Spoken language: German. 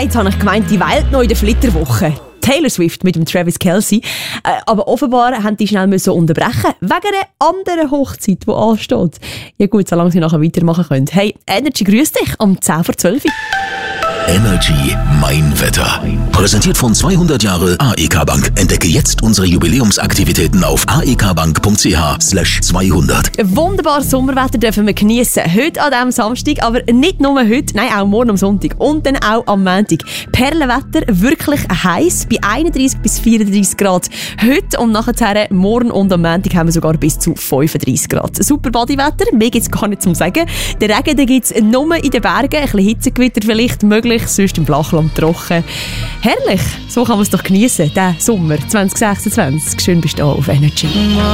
jetzt habe ich gemeint, die Welt noch in der Flitterwoche. Taylor Swift mit dem Travis Kelce. Aber offenbar haben die schnell müssen unterbrechen wegen einer anderen Hochzeit, die ansteht. Ja gut, solange sie nachher weitermachen können. Hey, Energy grüßt dich am 10:12 Uhr. Energy Mein Wetter. Präsentiert von 200 Jahre AEK Bank. Entdecke jetzt unsere Jubiläumsaktivitäten auf aekbank.ch/200. Wunderbares Sommerwetter dürfen wir geniessen. Heute an diesem Samstag, aber nicht nur heute, nein, auch morgen am Sonntag und dann auch am Montag. Perlenwetter, wirklich heiß, bei 31 bis 34 Grad heute und nachher morgen und am Montag haben wir sogar bis zu 35 Grad. Super Bodywetter, mehr gibt es gar nicht zum sagen. Den Regen gibt es nur in den Bergen, ein bisschen Hitzegewitter vielleicht möglich, sonst im Flachland trocken. Herrlich, so kann man es doch geniessen, den Sommer 2026. Schön bist du auf Energy.